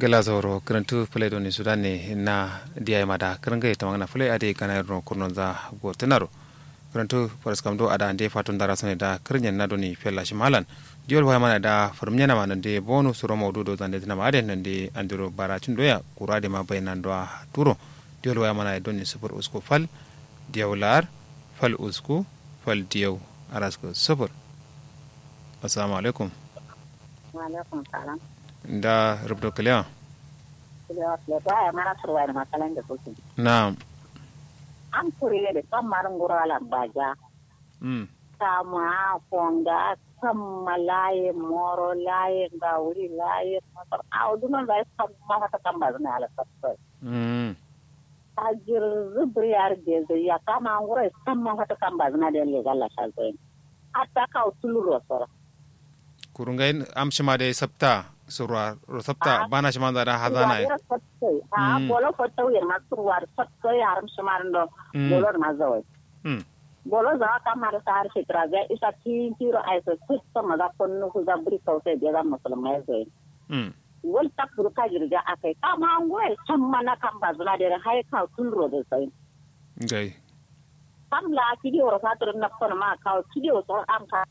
gala zoro karantu fulai doni sudan ne na diya mada karanga ita magana fulai ade kana ron kurnon za go tenaro karantu faras kamdo ada ande fatun dara sone da karnyen na doni fella shimalan diol wa mana da farmnya na mana de bonu suro mawdudo zande tana made nan de andiro baracin doya kurade ma bainan do turo diol wa mana doni sufur usko fal diyawlar fal usku fal diyaw arasko sufur. Assalamu alaikum. Wa alaikum salam. Da rubdo kaliya. Na'am. An kuriye da kamarin gurala baja. Sama fonda sama laye moro laye gauri laye masar auduna da sama ta kamba zana ala sabbai. Tajir zubriyar da ya kama an gura sama ta kamba zana da legal la shalbai. Hatta ka utulu rosora. Kurungain amshima da sabta surwa sabta bana shima da hazana bolo foto yer masruwar sabta yaram shimarndo bolo mazawai bolo za ka mar sar fitra ga isa tiro aiso sabta maga konno ku da bri sautai da musulmai zai wal takbur ka jirga akai kama an goye samma na kan bazula da hay ka tulro da sai gai kam la kidi oro fatur na kono ma ka kidi o so am ka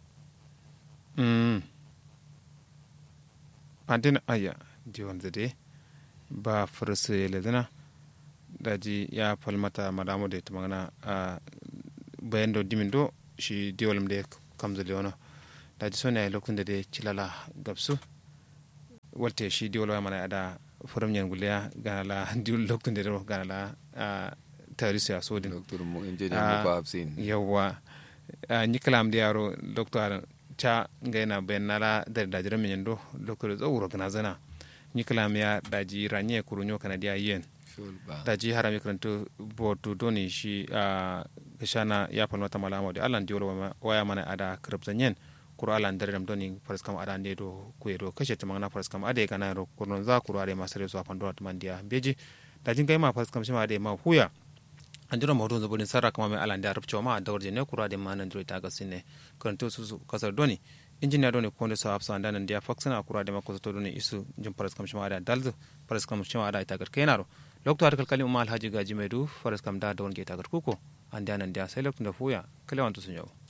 Antin aya diwan zade ba fursu ledana daji ya falmata madamu da tumana a bayan da dimindo shi diwalim da kamza leono daji so ne lokacin da cilala gabsu walte shi diwalo mana ada furum yan guliya ganala diwul lokacin da ganala tarisa sodin doktor mu inje da mu babsin yawa ni kalam da yaro doktor cha ngaina benala da dajira min do doktor zawuro kana zana ni kalamiya daji ranye kurunyo kana dia yen daji harami kranto botu doni shi kashana ya falma ta malama da Allah diwolo waya mana ada krabzanyen qur'an dare dam doni farskam ada ne do kuedo kashe ta magana farskam ada kana ro kurnon za qur'are masare so afan do mandiya beji daji kai ma farskam shi ma da ma huya andiro mawdun zabodin sarra kama mai alanda rubcewa ma da warje ne kura da manan dro ta gasine kanto su kasar doni injiniya doni konde so afsa andan dia faksana kura da mako to doni isu jum paras kam shima da dalzu paras kam shima da ita gar kenaro lokto arkal kalim mal haji gaji medu paras kam da don ge ta gar kuko andan dia sai lokto da fuya kale wanto sun yau